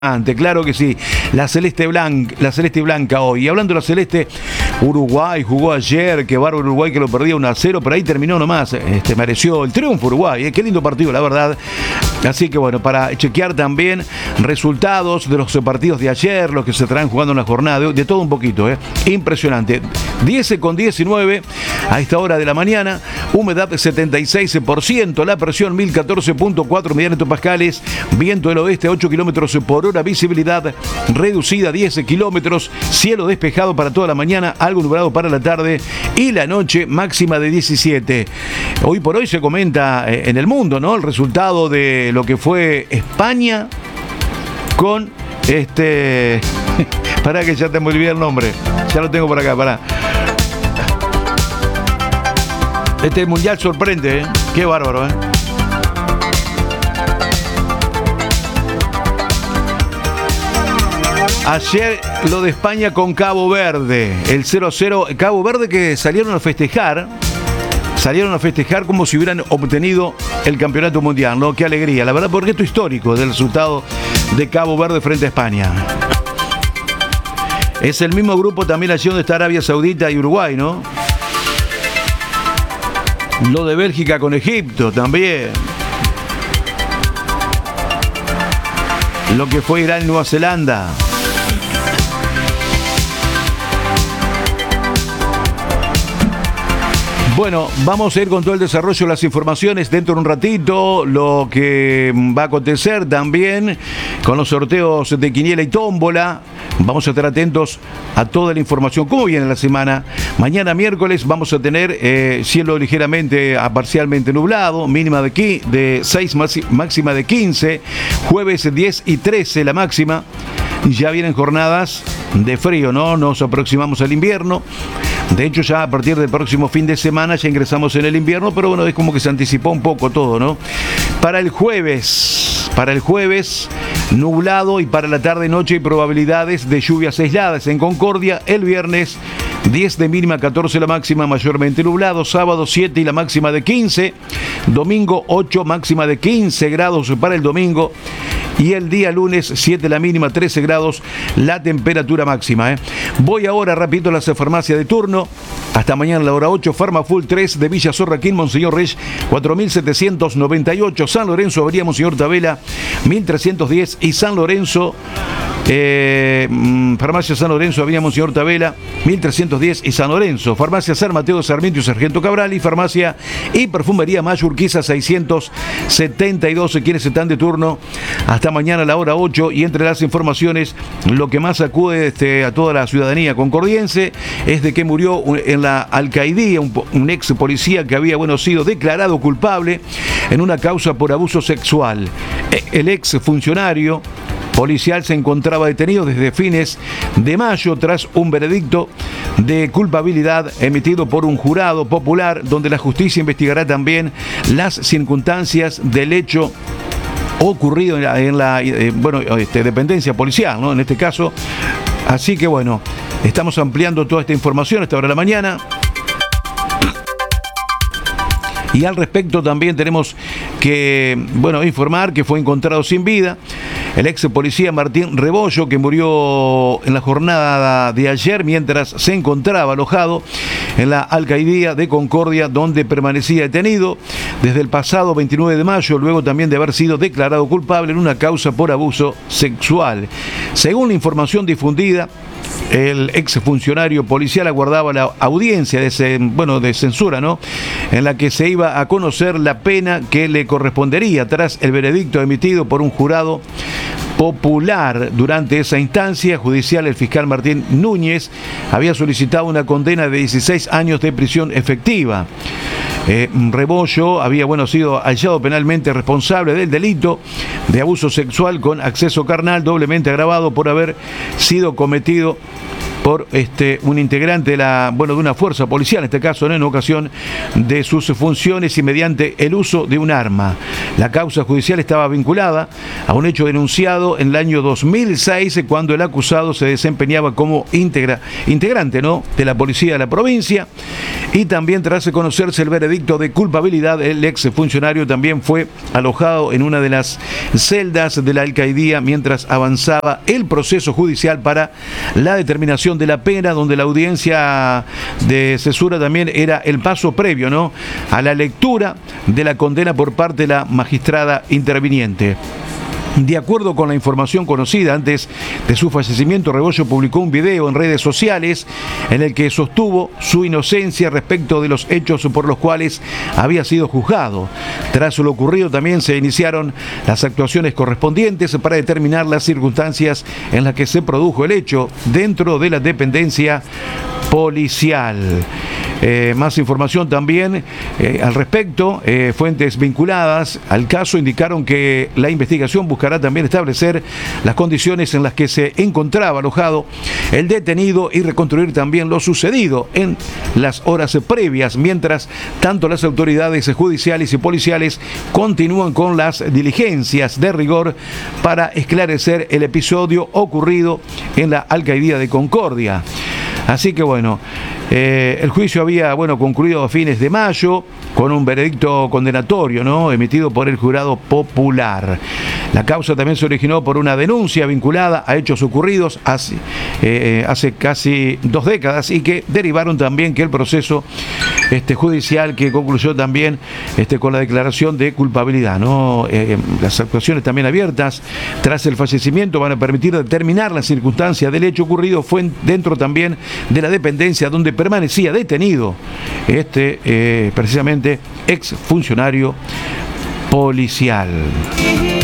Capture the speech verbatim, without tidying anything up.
Claro que sí, la celeste blanca, la celeste blanca hoy. Y hablando de la celeste, Uruguay jugó ayer, que bárbaro Uruguay que lo perdía uno a cero, pero ahí terminó nomás, este, mereció el triunfo Uruguay, ¿eh? Qué lindo partido, la verdad. Así que bueno, para chequear también resultados de los partidos de ayer, los que se estarán jugando en la jornada, de, de todo un poquito, ¿eh? Impresionante. diez con diecinueve a esta hora de la mañana, humedad setenta y seis por ciento, la presión mil catorce punto cuatro millones de hectopascales, viento del oeste a ocho kilómetros por hora, visibilidad reducida a diez kilómetros, cielo despejado para toda la mañana, algo nublado para la tarde y la noche máxima de diecisiete. Hoy por hoy se comenta en el mundo, ¿no?, el resultado de lo que fue España con este... Pará que ya te me olvidé el nombre, ya lo tengo por acá, pará. Este mundial sorprende, ¿eh? Qué bárbaro, ¿eh? Ayer lo de España con Cabo Verde, el cero a cero. Cabo Verde que salieron a festejar, salieron a festejar como si hubieran obtenido el campeonato mundial, ¿no? Qué alegría, la verdad, porque esto es histórico del resultado de Cabo Verde frente a España. Es el mismo grupo también allí donde está Arabia Saudita y Uruguay, ¿no? Lo de Bélgica con Egipto también. Lo que fue Irán y Nueva Zelanda. Bueno, vamos a ir con todo el desarrollo de las informaciones dentro de un ratito, lo que va a acontecer también con los sorteos de quiniela y tómbola. Vamos a estar atentos a toda la información. ¿Cómo viene la semana? Mañana miércoles vamos a tener eh, cielo ligeramente a parcialmente nublado, mínima de, aquí, de seis, máxima de quince, jueves diez y trece la máxima. Ya vienen jornadas de frío, ¿no? Nos aproximamos al invierno. De hecho, ya a partir del próximo fin de semana ya ingresamos en el invierno, pero bueno, es como que se anticipó un poco todo, ¿no? Para el jueves, para el jueves, nublado, y para la tarde-noche hay probabilidades de lluvias aisladas en Concordia. El viernes, diez de mínima, catorce la máxima, mayormente nublado. Sábado, siete y la máxima de quince. Domingo, ocho, máxima de quince grados para el domingo. Y el día lunes, siete la mínima, trece grados la temperatura máxima, ¿eh? Voy ahora rapidito a la farmacia de turno. Hasta mañana a la hora ocho. Farmafull tres de Villa Sorraquín, Monseñor Rey, cuatro mil setecientos noventa y ocho. San Lorenzo, Avenida Monseñor Tabela, mil trescientos diez. Y San Lorenzo, eh, Farmacia San Lorenzo, Avenida Monseñor Tabela, mil trescientos diez. Y San Lorenzo, Farmacia San Mateo de Sarmiento y Sargento Cabral. Y Farmacia y Perfumería Mayo Urquiza seiscientos setenta y dos. Quienes están de turno hasta mañana a la hora ocho. Y entre las informaciones, lo que más acude este, a toda la ciudadanía concordiense es de que murió en la alcaidía un, un ex policía que había bueno, sido declarado culpable en una causa por abuso sexual. El ex funcionario policial se encontraba detenido desde fines de mayo tras un veredicto de culpabilidad emitido por un jurado popular, donde la justicia investigará también las circunstancias del hecho ocurrido en la, en la eh, bueno, este, dependencia policial, ¿no? En este caso. Así que bueno, estamos ampliando toda esta información a esta hora de la mañana. Y al respecto también tenemos que, bueno, informar que fue encontrado sin vida el ex policía Martín Rebollo, que murió en la jornada de ayer mientras se encontraba alojado en la alcaidía de Concordia, donde permanecía detenido desde el pasado veintinueve de mayo, luego también de haber sido declarado culpable en una causa por abuso sexual. Según la información difundida, el exfuncionario policial aguardaba la audiencia de, bueno, de censura, ¿no?, en la que se iba a conocer la pena que le correspondería tras el veredicto emitido por un jurado popular. Durante esa instancia judicial, el fiscal Martín Núñez había solicitado una condena de dieciséis años de prisión efectiva. Eh, Rebollo había bueno, sido hallado penalmente responsable del delito de abuso sexual con acceso carnal doblemente agravado por haber sido cometido por este, un integrante de la, bueno, de una fuerza policial, en este caso, ¿no? En ocasión de sus funciones y mediante el uso de un arma. La causa judicial estaba vinculada a un hecho denunciado en el año dos mil seis, cuando el acusado se desempeñaba como integra, integrante, ¿no? de la policía de la provincia, y también tras conocerse el veredicto de culpabilidad, el ex funcionario también fue alojado en una de las celdas de la alcaidía mientras avanzaba el proceso judicial para la determinación de la pena, donde la audiencia de cesura también era el paso previo, ¿no? a la lectura de la condena por parte de la magistrada interviniente. De acuerdo con la información conocida, antes de su fallecimiento, Rebollo publicó un video en redes sociales en el que sostuvo su inocencia respecto de los hechos por los cuales había sido juzgado. Tras lo ocurrido, también se iniciaron las actuaciones correspondientes para determinar las circunstancias en las que se produjo el hecho dentro de la dependencia policial. Eh, más información también eh, al respecto. Eh, fuentes vinculadas al caso indicaron que la investigación buscará también establecer las condiciones en las que se encontraba alojado el detenido y reconstruir también lo sucedido en las horas previas, mientras tanto las autoridades judiciales y policiales continúan con las diligencias de rigor para esclarecer el episodio ocurrido en la alcaidía de Concordia. Así que bueno, eh, el juicio había bueno concluido a fines de mayo con un veredicto condenatorio, ¿no? emitido por el jurado popular. La causa también se originó por una denuncia vinculada a hechos ocurridos hace, eh, hace casi dos décadas y que derivaron también que el proceso este, judicial que concluyó también este, con la declaración de culpabilidad, ¿no? Eh, las actuaciones también abiertas tras el fallecimiento van a permitir determinar las circunstancias del hecho ocurrido. Fue dentro también de la dependencia donde permanecía detenido este eh, precisamente ex funcionario policial.